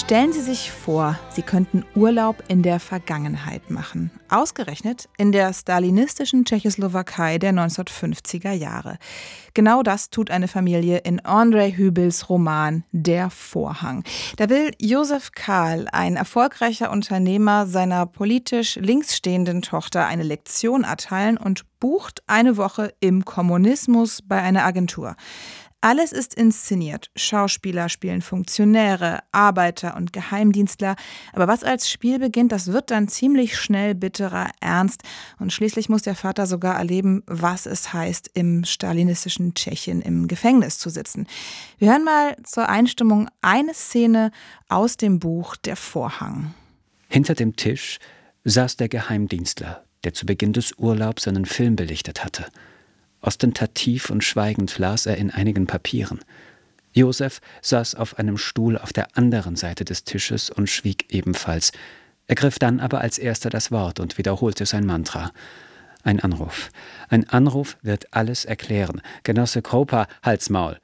Stellen Sie sich vor, Sie könnten Urlaub in der Vergangenheit machen. Ausgerechnet in der stalinistischen Tschechoslowakei der 1950er Jahre. Genau das tut eine Familie in Andrej Hübels Roman Der Vorhang. Da will Josef Kahl, ein erfolgreicher Unternehmer, seiner politisch links stehenden Tochter eine Lektion erteilen und bucht eine Woche im Kommunismus bei einer Agentur. Alles ist inszeniert. Schauspieler spielen Funktionäre, Arbeiter und Geheimdienstler. Aber was als Spiel beginnt, das wird dann ziemlich schnell bitterer Ernst. Und schließlich muss der Vater sogar erleben, was es heißt, im stalinistischen Tschechien im Gefängnis zu sitzen. Wir hören mal zur Einstimmung eine Szene aus dem Buch Der Vorhang. Hinter dem Tisch saß der Geheimdienstler, der zu Beginn des Urlaubs seinen Film belichtet hatte. Ostentativ und schweigend las er in einigen Papieren. Josef saß auf einem Stuhl auf der anderen Seite des Tisches und schwieg ebenfalls. Er griff dann aber als erster das Wort und wiederholte sein Mantra. Ein Anruf. Ein Anruf wird alles erklären. Genosse Kropa, Halsmaul.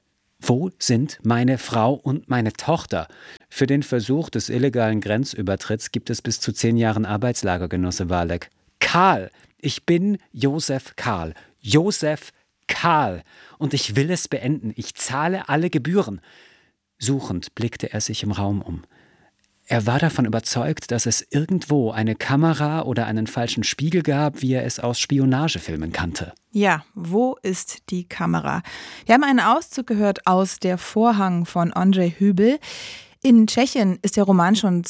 Wo sind meine Frau und meine Tochter? Für den Versuch des illegalen Grenzübertritts gibt es bis zu 10 Jahren Arbeitslager, Genosse Walek. Kahl! Ich bin Josef Kahl. Josef Kahl. Und ich will es beenden. Ich zahle alle Gebühren. Suchend blickte er sich im Raum um. Er war davon überzeugt, dass es irgendwo eine Kamera oder einen falschen Spiegel gab, wie er es aus Spionagefilmen kannte. Ja, wo ist die Kamera? Wir haben einen Auszug gehört aus Der Vorhang von Andrej Hübel. In Tschechien ist der Roman schon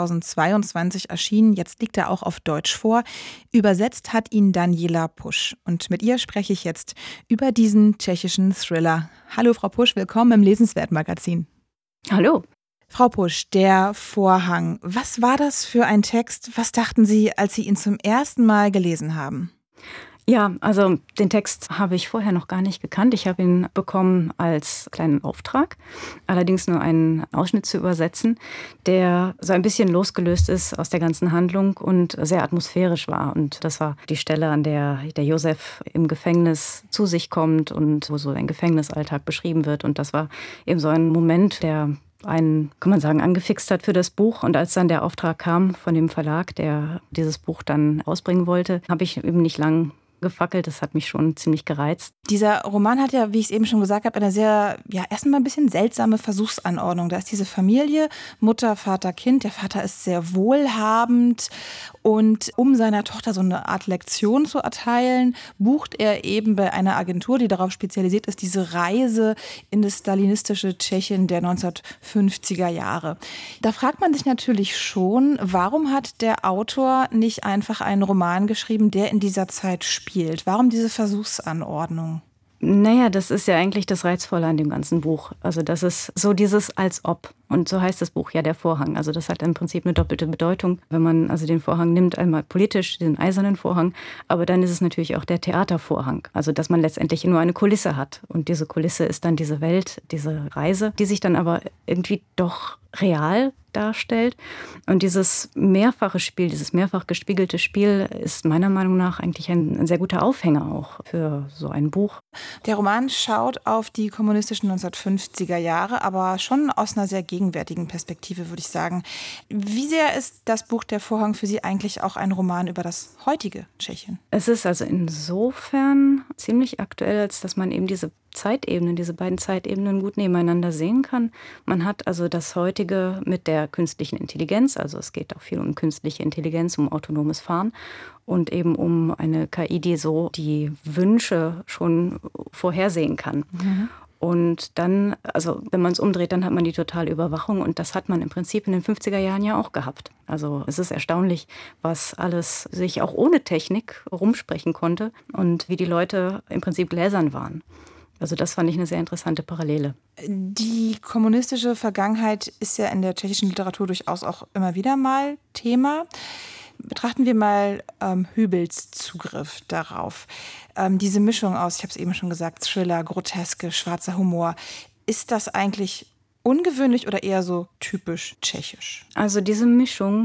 2022 erschienen. Jetzt liegt er auch auf Deutsch vor. Übersetzt hat ihn Daniela Pusch. Und mit ihr spreche ich jetzt über diesen tschechischen Thriller. Hallo Frau Pusch, willkommen im Lesenswert-Magazin. Hallo. Frau Pusch, Der Vorhang. Was war das für ein Text? Was dachten Sie, als Sie ihn zum ersten Mal gelesen haben? Ja, also den Text habe ich vorher noch gar nicht gekannt. Ich habe ihn bekommen als kleinen Auftrag, allerdings nur einen Ausschnitt zu übersetzen, der so ein bisschen losgelöst ist aus der ganzen Handlung und sehr atmosphärisch war. Und das war die Stelle, an der der Josef im Gefängnis zu sich kommt und wo so ein Gefängnisalltag beschrieben wird. Und das war eben so ein Moment, der einen, kann man sagen, angefixt hat für das Buch. Und als dann der Auftrag kam von dem Verlag, der dieses Buch dann ausbringen wollte, habe ich eben nicht lang gefackelt. Das hat mich schon ziemlich gereizt. Dieser Roman hat ja, wie ich es eben schon gesagt habe, eine sehr, erstmal ein bisschen seltsame Versuchsanordnung. Da ist diese Familie, Mutter, Vater, Kind. Der Vater ist sehr wohlhabend und um seiner Tochter so eine Art Lektion zu erteilen, bucht er eben bei einer Agentur, die darauf spezialisiert ist, diese Reise in das stalinistische Tschechien der 1950er Jahre. Da fragt man sich natürlich schon, warum hat der Autor nicht einfach einen Roman geschrieben, der in dieser Zeit spielt? Warum diese Versuchsanordnung? Naja, das ist ja eigentlich das Reizvolle an dem ganzen Buch. Also das ist so dieses als ob. Und so heißt das Buch ja Der Vorhang. Also das hat im Prinzip eine doppelte Bedeutung. Wenn man also den Vorhang nimmt, einmal politisch, den eisernen Vorhang, aber dann ist es natürlich auch der Theatervorhang. Also dass man letztendlich nur eine Kulisse hat. Und diese Kulisse ist dann diese Welt, diese Reise, die sich dann aber irgendwie doch real darstellt. Und dieses mehrfache Spiel, dieses mehrfach gespiegelte Spiel ist meiner Meinung nach eigentlich ein sehr guter Aufhänger auch für so ein Buch. Der Roman schaut auf die kommunistischen 1950er Jahre, aber schon aus einer sehr gegenwärtigen Perspektive, würde ich sagen. Wie sehr ist das Buch Der Vorhang für Sie eigentlich auch ein Roman über das heutige Tschechien? Es ist also insofern ziemlich aktuell, als dass man eben diese beiden Zeitebenen gut nebeneinander sehen kann. Man hat also das heutige mit der künstlichen Intelligenz, also es geht auch viel um künstliche Intelligenz, um autonomes Fahren und eben um eine KI, die so die Wünsche schon vorhersehen kann. Mhm. Und dann, also wenn man es umdreht, dann hat man die totale Überwachung und das hat man im Prinzip in den 50er Jahren ja auch gehabt. Also es ist erstaunlich, was alles sich auch ohne Technik rumsprechen konnte und wie die Leute im Prinzip gläsern waren. Also das fand ich eine sehr interessante Parallele. Die kommunistische Vergangenheit ist ja in der tschechischen Literatur durchaus auch immer wieder mal Thema. Betrachten wir mal Hübels Zugriff darauf. Diese Mischung aus, ich habe es eben schon gesagt, Thriller, Groteske, schwarzer Humor. Ist das eigentlich ungewöhnlich oder eher so typisch tschechisch? Also diese Mischung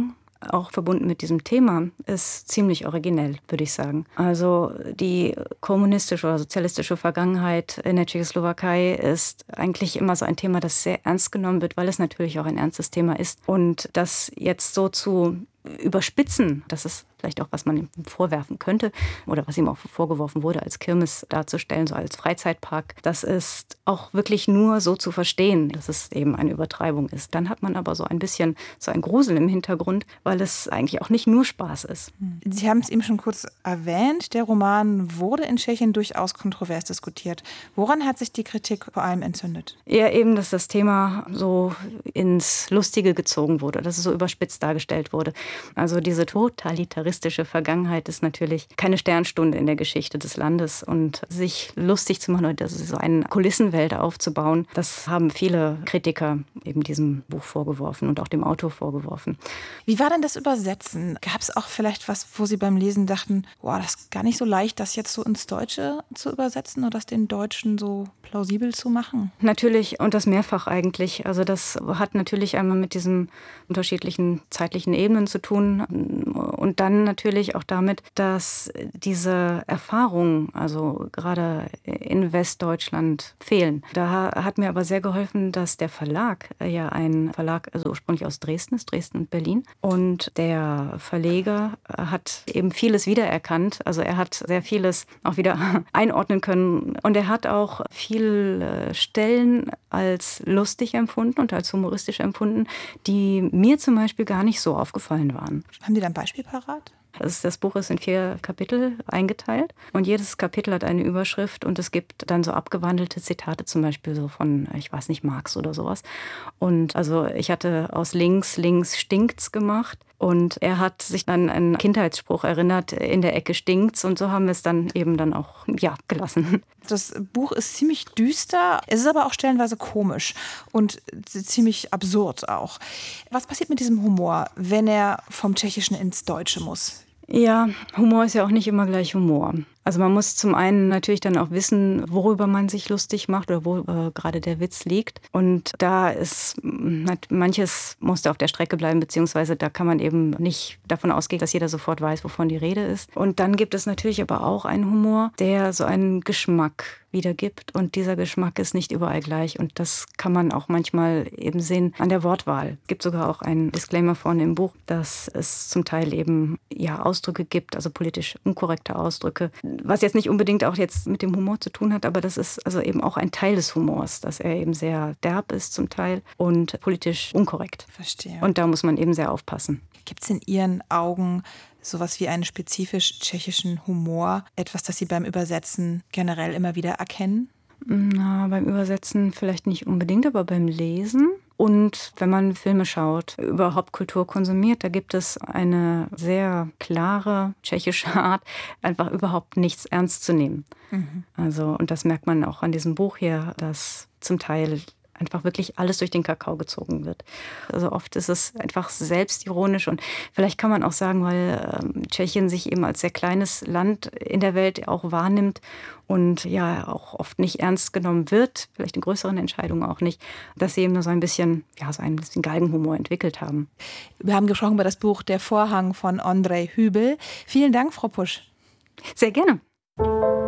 auch verbunden mit diesem Thema, ist ziemlich originell, würde ich sagen. Also die kommunistische oder sozialistische Vergangenheit in der Tschechoslowakei ist eigentlich immer so ein Thema, das sehr ernst genommen wird, weil es natürlich auch ein ernstes Thema ist. Und das jetzt so zu überspitzen, das ist vielleicht auch, was man ihm vorwerfen könnte oder was ihm auch vorgeworfen wurde, als Kirmes darzustellen, so als Freizeitpark. Das ist auch wirklich nur so zu verstehen, dass es eben eine Übertreibung ist. Dann hat man aber so ein bisschen so ein Grusel im Hintergrund, weil es eigentlich auch nicht nur Spaß ist. Sie haben es eben schon kurz erwähnt, der Roman wurde in Tschechien durchaus kontrovers diskutiert. Woran hat sich die Kritik vor allem entzündet? Eher eben, dass das Thema so ins Lustige gezogen wurde, dass es so überspitzt dargestellt wurde. Also diese totalitaristische Vergangenheit ist natürlich keine Sternstunde in der Geschichte des Landes. Und sich lustig zu machen oder so eine Kulissenwelt aufzubauen, das haben viele Kritiker eben diesem Buch vorgeworfen und auch dem Autor vorgeworfen. Wie war denn das Übersetzen? Gab es auch vielleicht was, wo Sie beim Lesen dachten, boah, das ist gar nicht so leicht, das jetzt so ins Deutsche zu übersetzen oder das den Deutschen so plausibel zu machen? Natürlich, und das mehrfach eigentlich. Also das hat natürlich einmal mit diesen unterschiedlichen zeitlichen Ebenen zu tun und dann natürlich auch damit, dass diese Erfahrungen, also gerade in Westdeutschland, fehlen. Da hat mir aber sehr geholfen, dass der Verlag, ja ein Verlag, also ursprünglich aus Dresden ist, Dresden und Berlin. Und der Verleger hat eben vieles wiedererkannt. Also er hat sehr vieles auch wieder einordnen können. Und er hat auch viele Stellen als lustig empfunden und als humoristisch empfunden, die mir zum Beispiel gar nicht so aufgefallen waren. Haben Sie da ein Beispiel parat? Das Buch ist in 4 Kapitel eingeteilt und jedes Kapitel hat eine Überschrift und es gibt dann so abgewandelte Zitate, zum Beispiel so von, ich weiß nicht, Marx oder sowas. Und also ich hatte aus links stinkt's gemacht. Und er hat sich dann an einen Kindheitsspruch erinnert, in der Ecke stinkt's. Und so haben wir es dann eben dann auch, ja, gelassen. Das Buch ist ziemlich düster, es ist aber auch stellenweise komisch und ziemlich absurd auch. Was passiert mit diesem Humor, wenn er vom Tschechischen ins Deutsche muss? Ja, Humor ist ja auch nicht immer gleich Humor. Also man muss zum einen natürlich dann auch wissen, worüber man sich lustig macht oder wo gerade der Witz liegt. Und da ist manches musste auf der Strecke bleiben, beziehungsweise da kann man eben nicht davon ausgehen, dass jeder sofort weiß, wovon die Rede ist. Und dann gibt es natürlich aber auch einen Humor, der so einen Geschmack wiedergibt. Und dieser Geschmack ist nicht überall gleich. Und das kann man auch manchmal eben sehen an der Wortwahl. Es gibt sogar auch einen Disclaimer vorne im Buch, dass es zum Teil eben ja Ausdrücke gibt, also politisch unkorrekte Ausdrücke, was jetzt nicht unbedingt auch jetzt mit dem Humor zu tun hat, aber das ist also eben auch ein Teil des Humors, dass er eben sehr derb ist zum Teil und politisch unkorrekt. Verstehe. Und da muss man eben sehr aufpassen. Gibt es in Ihren Augen sowas wie einen spezifisch tschechischen Humor, etwas, das Sie beim Übersetzen generell immer wieder erkennen? Na, beim Übersetzen vielleicht nicht unbedingt, aber beim Lesen. Und wenn man Filme schaut, überhaupt Kultur konsumiert, da gibt es eine sehr klare tschechische Art, einfach überhaupt nichts ernst zu nehmen. Also, und das merkt man auch an diesem Buch hier, dass zum Teil einfach wirklich alles durch den Kakao gezogen wird. Also oft ist es einfach selbstironisch und vielleicht kann man auch sagen, weil Tschechien sich eben als sehr kleines Land in der Welt auch wahrnimmt und ja auch oft nicht ernst genommen wird, vielleicht in größeren Entscheidungen auch nicht, dass sie eben nur so ein bisschen Galgenhumor entwickelt haben. Wir haben gesprochen über das Buch Der Vorhang von Ondřej Hübl. Vielen Dank, Frau Pusch. Sehr gerne.